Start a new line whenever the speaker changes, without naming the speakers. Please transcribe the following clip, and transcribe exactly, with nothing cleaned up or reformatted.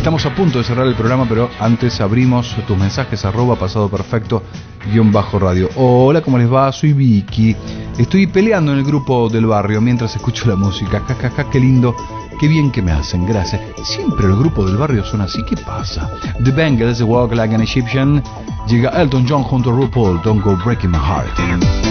Estamos a punto de cerrar el programa, pero antes abrimos tus mensajes, arroba pasado perfecto guión bajo radio. Hola, ¿cómo les va? Soy Vicky. Estoy peleando en el grupo del barrio mientras escucho la música. Ja, ja, ja, qué lindo, qué bien que me hacen, gracias. Siempre los grupos del barrio son así, ¿qué pasa? The Bangles, Walk Like an Egyptian. Llega Elton John junto a RuPaul, Don't Go Breaking My Heart.